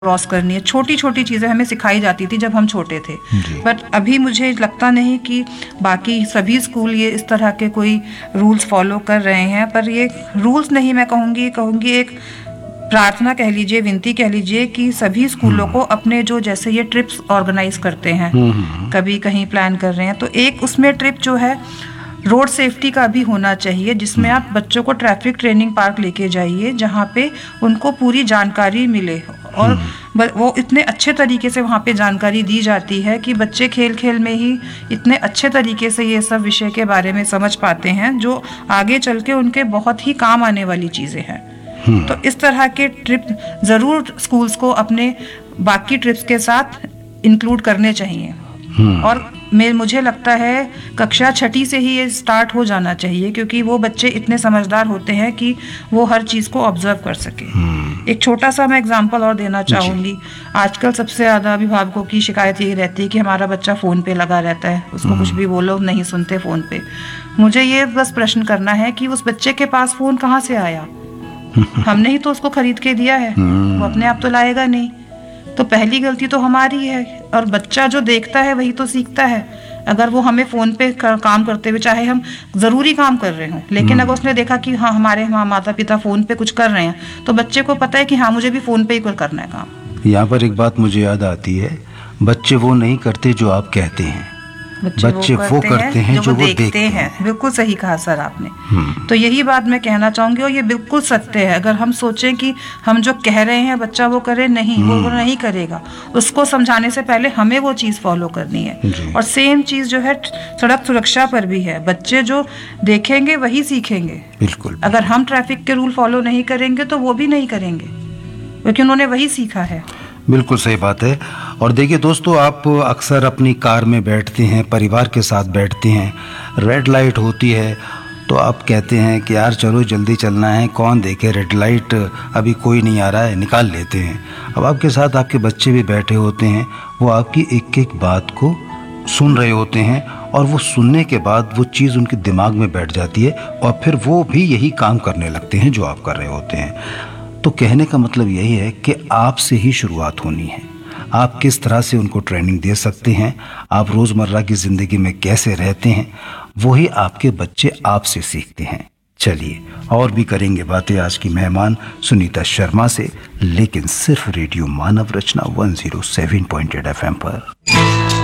Cross करनी है, छोटी छोटी चीज़ें हमें सिखाई जाती थी जब हम छोटे थे। बट अभी मुझे लगता नहीं कि बाकी सभी स्कूल ये इस तरह के कोई रूल्स फॉलो कर रहे हैं। पर ये रूल्स नहीं, मैं कहूँगी एक प्रार्थना कह लीजिए, विनती कह लीजिए कि सभी स्कूलों को अपने जो जैसे ये ट्रिप्स ऑर्गेनाइज करते हैं, कभी कहीं प्लान कर रहे हैं, तो एक उसमें ट्रिप जो है रोड सेफ्टी का भी होना चाहिए, जिसमें आप बच्चों को ट्रैफिक ट्रेनिंग पार्क लेके जाइए, जहाँ पे उनको पूरी जानकारी मिले और वो इतने अच्छे तरीके से वहाँ पे जानकारी दी जाती है कि बच्चे खेल खेल में ही इतने अच्छे तरीके से ये सब विषय के बारे में समझ पाते हैं, जो आगे चल के उनके बहुत ही काम आने वाली चीज़ें हैं। तो इस तरह के ट्रिप ज़रूर स्कूल्स को अपने बाकी ट्रिप्स के साथ इंक्लूड करने चाहिए। और मुझे लगता है कक्षा 6ठी से ही ये स्टार्ट हो जाना चाहिए, क्योंकि वो बच्चे इतने समझदार होते हैं कि वो हर चीज़ को ऑब्जर्व कर सके। एक छोटा सा मैं एग्जांपल और देना चाहूँगी। आजकल सबसे ज़्यादा अभिभावकों की शिकायत यही रहती है कि हमारा बच्चा फ़ोन पे लगा रहता है, उसको कुछ भी बोलो नहीं सुनते फ़ोन पे। मुझे ये बस प्रश्न करना है कि उस बच्चे के पास फ़ोन कहाँ से आया? हमने ही तो उसको खरीद के दिया है, वो अपने आप तो लाएगा नहीं। तो पहली गलती तो हमारी है, और बच्चा जो देखता है वही तो सीखता है। अगर वो हमें फ़ोन पे काम करते हुए, चाहे हम ज़रूरी काम कर रहे हों, लेकिन अगर उसने देखा कि हाँ हमारे माता पिता फ़ोन पे कुछ कर रहे हैं, तो बच्चे को पता है कि हाँ मुझे भी फ़ोन पे ही करना है काम। यहाँ पर एक बात मुझे याद आती है, बच्चे वो नहीं करते जो आप कहते हैं, बच्चे वो करते हैं जो वो देखते हैं। बिल्कुल सही कहा सर आपने। तो यही बात मैं कहना चाहूंगी, और ये बिल्कुल सत्य है। अगर हम सोचें कि हम जो कह रहे हैं बच्चा वो करे, नहीं, वो नहीं करेगा। उसको समझाने से पहले हमें वो चीज़ फॉलो करनी है। और सेम चीज़ जो है सड़क सुरक्षा पर भी है। बच्चे जो देखेंगे वही सीखेंगे। बिल्कुल। अगर हम ट्रैफिक के रूल फॉलो नहीं करेंगे तो वो भी नहीं करेंगे, क्योंकि उन्होंने वही सीखा है। बिल्कुल सही बात है। और देखिए दोस्तों, आप अक्सर अपनी कार में बैठते हैं, परिवार के साथ बैठते हैं, रेड लाइट होती है तो आप कहते हैं कि यार चलो जल्दी चलना है, कौन देखे, रेड लाइट अभी कोई नहीं आ रहा है, निकाल लेते हैं। अब आपके साथ आपके बच्चे भी बैठे होते हैं, वो आपकी एक एक बात को सुन रहे होते हैं, और वो सुनने के बाद वो चीज़ उनके दिमाग में बैठ जाती है, और फिर वो भी यही काम करने लगते हैं जो आप कर रहे होते हैं। तो कहने का मतलब यही है कि आपसे ही शुरुआत होनी है। आप किस तरह से उनको ट्रेनिंग दे सकते हैं, आप रोज़मर्रा की ज़िंदगी में कैसे रहते हैं, वही आपके बच्चे आपसे सीखते हैं। चलिए और भी करेंगे बातें आज की मेहमान सुनीता शर्मा से, लेकिन सिर्फ रेडियो मानव रचना 107.8 FM पर।